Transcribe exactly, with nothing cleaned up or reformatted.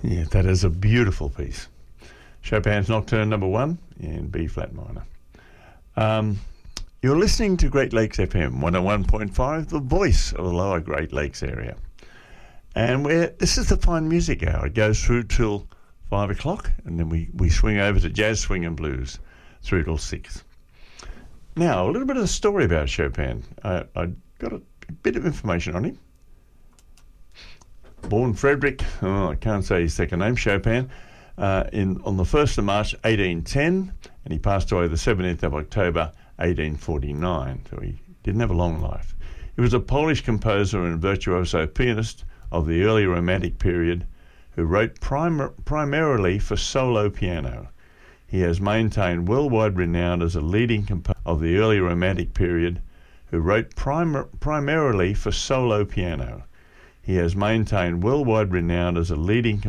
Yeah, that is a beautiful piece. Chopin's Nocturne number one in B flat minor. Um, you're listening to Great Lakes F M one oh one point five, the voice of the lower Great Lakes area. And we're, this is the fine music hour. It goes through till five o'clock, and then we, we swing over to jazz, swing and blues through till six. Now, a little bit of the story about Chopin. I, I got a bit of information on him. Born Frederick, oh, I can't say his second name, Chopin, uh, in on the first of March eighteen ten, and he passed away the seventeenth of October eighteen forty-nine, so he didn't have a long life. He was a Polish composer and virtuoso pianist of the early Romantic period who wrote prim- primarily for solo piano. He has maintained worldwide renown as a leading composer of the early Romantic period who wrote prim- primarily for solo piano. He has maintained worldwide renown as a leading